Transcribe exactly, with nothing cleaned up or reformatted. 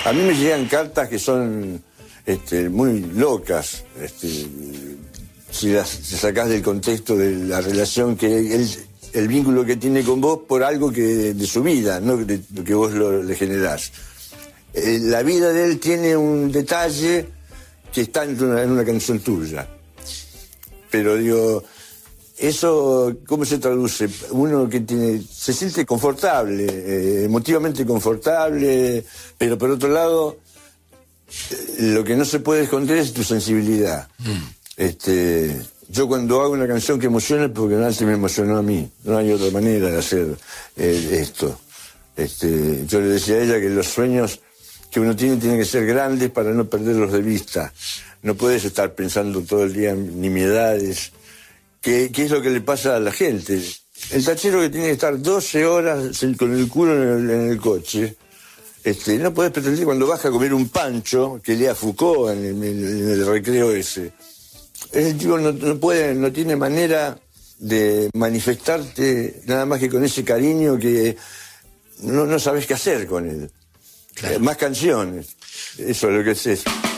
A mí me llegan cartas que son este, muy locas, este, si las si sacás del contexto de la relación que él, el vínculo que tiene con vos por algo que de, de su vida, no de, de que vos lo, le generás. Eh, la vida de él tiene un detalle que está en una, en una canción tuya. Pero digo, eso, ¿cómo se traduce? Uno que tiene, se siente confortable, eh, emotivamente confortable, pero por otro lado, eh, lo que no se puede esconder es tu sensibilidad. Mm. Este, yo cuando hago una canción que emociona es porque antes me emocionó a mí, no hay otra manera de hacer eh, esto. Este, yo le decía a ella que los sueños que uno tiene tienen que ser grandes para no perderlos de vista. No puedes estar pensando todo el día en nimiedades. ¿Qué, ¿Qué es lo que le pasa a la gente? El tachero que tiene que estar doce horas con el culo en el, en el coche, este, no puedes pretender cuando baja a comer un pancho, que lea Foucault en el, en el recreo ese. Ese tipo no, no puede, no tiene manera de manifestarte nada más que con ese cariño que no, no sabes qué hacer con él. Claro. Más canciones. Eso es lo que es eso.